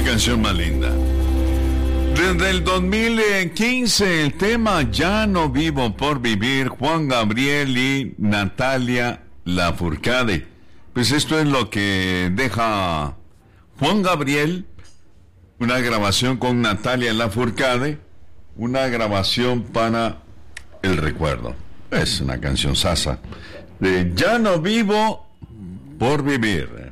canción más linda. Desde el 2015, el tema Ya no vivo por vivir, Juan Gabriel y Natalia Lafourcade. Pues esto es lo que deja Juan Gabriel, una grabación con Natalia Lafourcade, una grabación para el recuerdo. Es una canción sasa de Ya no vivo por vivir.